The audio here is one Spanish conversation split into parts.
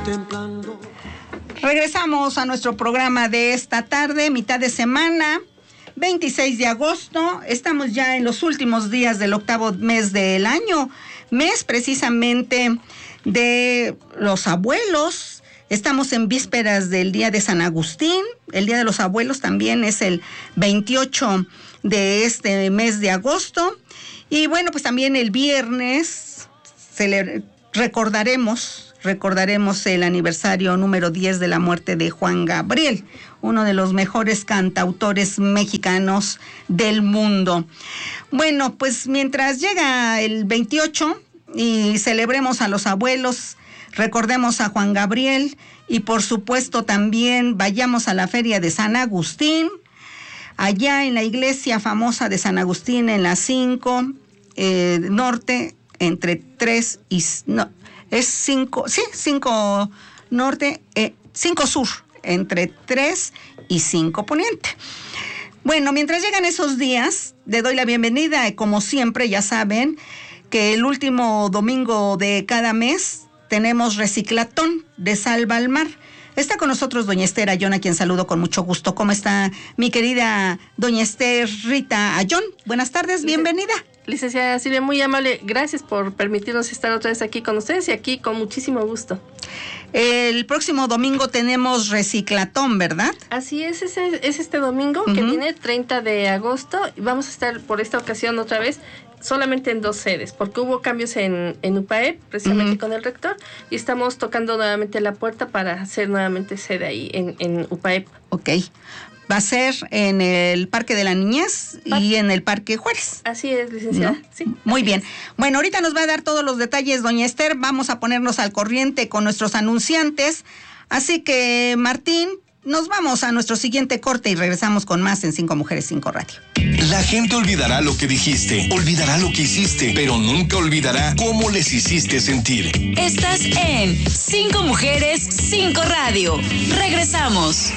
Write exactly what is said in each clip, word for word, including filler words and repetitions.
contemplando. Regresamos a nuestro programa de esta tarde, mitad de semana, veintiséis de agosto. Estamos ya en los últimos días del octavo mes del año, mes precisamente de los abuelos. Estamos en vísperas del día de San Agustín. El día de los abuelos también es el veintiocho de este mes de agosto. Y bueno, pues también el viernes cele- recordaremos... Recordaremos el aniversario número diez de la muerte de Juan Gabriel, uno de los mejores cantautores mexicanos del mundo. Bueno, pues mientras llega el veintiocho y celebremos a los abuelos, recordemos a Juan Gabriel y por supuesto también vayamos a la feria de San Agustín, allá en la iglesia famosa de San Agustín en la cinco eh, Norte, entre tres y... No, es cinco, sí, cinco norte, eh, cinco sur, entre tres y cinco poniente. Bueno, mientras llegan esos días, le doy la bienvenida, y como siempre, ya saben, que el último domingo de cada mes tenemos reciclatón de Salva al Mar. Está con nosotros doña Esther Ayón, a quien saludo con mucho gusto. ¿Cómo está mi querida doña Esther Rita Ayón? Buenas tardes, bienvenida. Licenciada Silvia, muy amable, gracias por permitirnos estar otra vez aquí con ustedes y aquí con muchísimo gusto. El próximo domingo tenemos reciclatón, ¿verdad? Así es, es, es este domingo uh-huh. que viene, treinta de agosto, y vamos a estar por esta ocasión otra vez solamente en dos sedes, porque hubo cambios en, en U P A E P, precisamente uh-huh. con el rector, y estamos tocando nuevamente la puerta para hacer nuevamente sede ahí en, en U P A E P. Ok. Va a ser en el Parque de la Niñez y en el Parque Juárez. Así es, licenciada. ¿No? Sí. Muy bien. Es. Bueno, ahorita nos va a dar todos los detalles, doña Esther. Vamos a ponernos al corriente con nuestros anunciantes. Así que, Martín, nos vamos a nuestro siguiente corte y regresamos con más en Cinco Mujeres, Cinco Radio. La gente olvidará lo que dijiste, olvidará lo que hiciste, pero nunca olvidará cómo les hiciste sentir. Estás en Cinco Mujeres, Cinco Radio. Regresamos.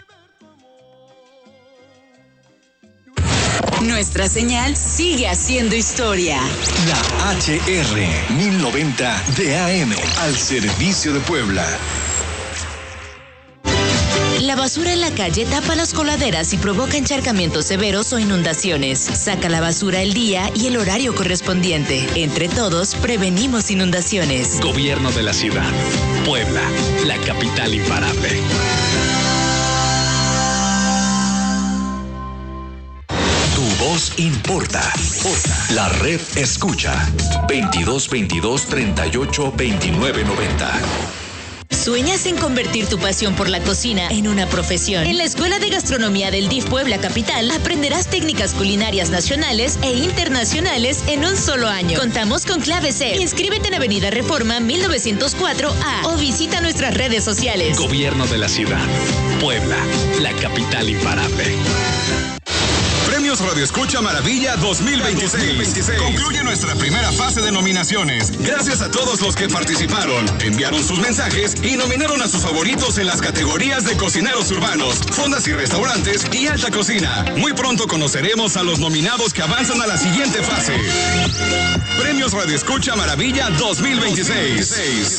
Nuestra señal sigue haciendo historia. La H R mil noventa de A M al servicio de Puebla. La basura en la calle tapa las coladeras y provoca encharcamientos severos o inundaciones. Saca la basura el día y el horario correspondiente. Entre todos, prevenimos inundaciones. Gobierno de la ciudad. Puebla, la capital imparable. Voz importa. La red escucha. veintidós veintidós treinta y ocho veintinueve noventa. ¿Sueñas en convertir tu pasión por la cocina en una profesión? En la Escuela de Gastronomía del D I F Puebla Capital aprenderás técnicas culinarias nacionales e internacionales en un solo año. Contamos con clave C. Inscríbete en Avenida Reforma mil novecientos cuatro A o visita nuestras redes sociales. Gobierno de la ciudad. Puebla, la capital imparable. Premios Radio Escucha Maravilla dos mil veintiséis. Concluye nuestra primera fase de nominaciones. Gracias a todos los que participaron, enviaron sus mensajes y nominaron a sus favoritos en las categorías de cocineros urbanos, fondas y restaurantes y alta cocina. Muy pronto conoceremos a los nominados que avanzan a la siguiente fase. Premios Radio Escucha Maravilla dos mil veintiséis.